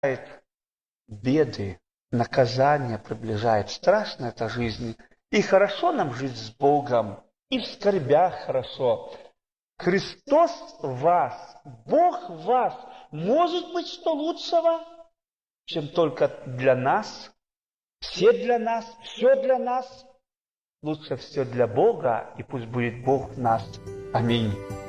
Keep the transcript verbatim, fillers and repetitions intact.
беды, наказание приближает. Страшна эта жизнь. И хорошо нам жить с Богом, и в скорбях хорошо. Христос в вас, Бог в вас. Может быть, что лучшего, чем только для нас? Все для нас, все для нас. Лучше все для Бога, и пусть будет Бог в нас. Аминь.